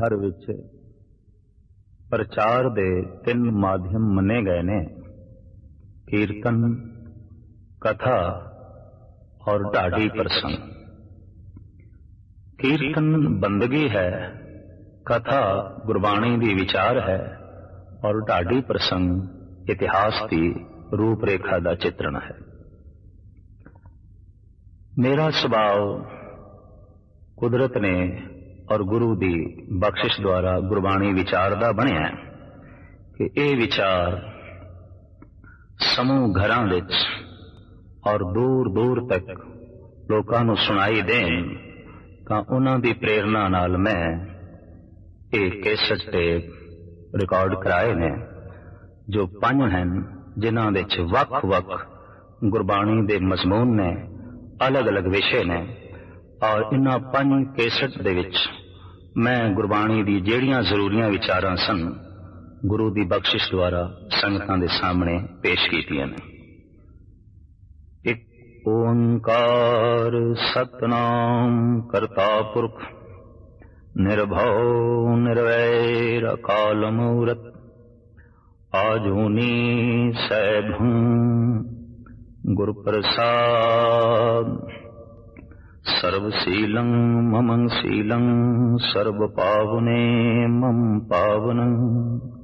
भर विच प्रचार दे 3 माध्यम मने गए ने, कीर्तन, कथा और ढाडी प्रसंग। कीर्तन बंदगी है, कथा गुरबाणी दी विचार है और ढाडी प्रसंग इतिहास की रूपरेखा का चित्रण है। मेरा स्वभाव कुदरत ने और गुरु दी बख्शिश द्वारा गुरबाणी विचार दा बनिया कि यह विचार समूह घरां विच और दूर दूर तक लोकां नूं सुनाई देन, तां उन्हां दी प्रेरणा नाल मैं एक कैसेट टेप रिकॉर्ड कराए ने, जो 5 हैं जिन्हां विच वख-वख गुरबाणी दे मजमून ने, अलग अलग विषय ने। और इन्हां 5 कैसेट दे विच मैं गुरबाणी दी जेड़ियां जरूरियां विचारां सन गुरु दी बख्शिश द्वारा संगतां दे सामने पेश कीतियां ने। एक ओंकार सतनाम करता पुरख निर्भव निर्वैर अकाल मूरत आजूनी सैभं गुर प्रसाद सर्वशीलं ममं शीलं सर्व पावने मम पावनं।